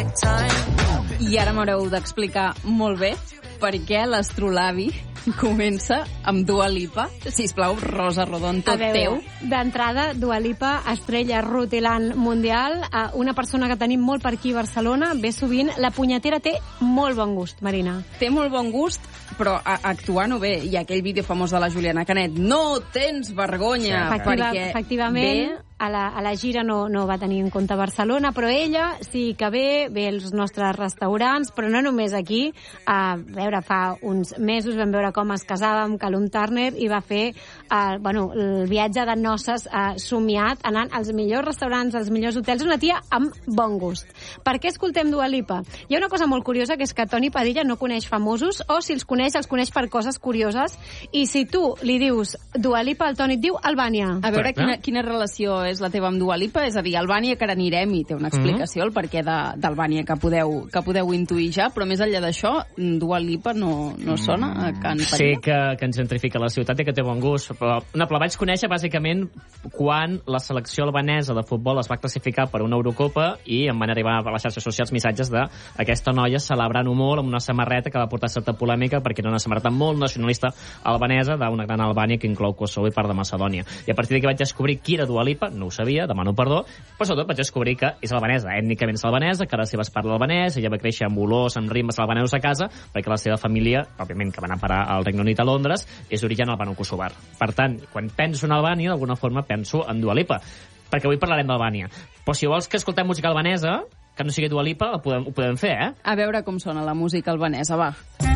I ara m'haureu d'explicar molt bé per què l'Astrolabi comença amb Dua Lipa. Sisplau, Rosa Rodon, tot teu. D'entrada, Dua Lipa, estrella rutilant mundial, una persona que tenim molt per aquí a Barcelona, ve sovint. La punyetera té molt bon gust, Marina. Té molt bon gust, però actuant-ho bé. Hi ha aquell vídeo famós de la Juliana Canet. No tens vergonya! Efectivament, a la gira no va tenir en compte Barcelona, però ella sí que ve als nostres restaurants, però no només aquí. A veure, fa uns mesos vam veure com es casava amb Callum Turner i va fer el viatge de noces somiat, anant als millors restaurants, als millors hotels, una tia amb bon gust. Per què escoltem Dua Lipa? Hi ha una cosa molt curiosa, que és que Toni Padilla no coneix famosos, o si els coneix per coses curioses, i si tu li dius Dua Lipa, el Toni et diu Albània. A veure, quina relació és la teva amb Dua Lipa? És a dir, Albània, que ara anirem, i té una explicació el perquè d'Albània que podeu intuir ja, però més enllà d'això, Dua Lipa no sona a Can Padilla? Sí que ens gentrifica la ciutat i que té bon gust, però la vaig conèixer bàsicament quan la selecció albanesa de futbol es va classificar per una Eurocopa i em van arribar a les xarxes socials missatges d'aquesta noia celebrant-ho molt amb una samarreta que va portar certa polèmica perquè era una samarreta molt nacionalista albanesa d'una gran Albània que inclou Kosovo i part de Macedònia. I a partir d'aquí vaig descobrir qui era Dua Lipa, no ho sabia, demano perdó, però sobretot vaig descobrir que és albanesa, ètnicament és albanesa, que ara seva es parla albanès, ella va créixer amb olors, amb rimes albanesos a casa, perquè la seva família, òbviament que va anar a parar al Regne Unit a Londres, és d'origen albano-kosovar. Per tant, quan penso en Albània, d'alguna forma penso en Dua Lipa, perquè avui parlarem d'Albània. Però si vols que escoltem música albanesa, que no sigui Dua Lipa, ho podem fer, eh? A veure com sona la música albanesa, va.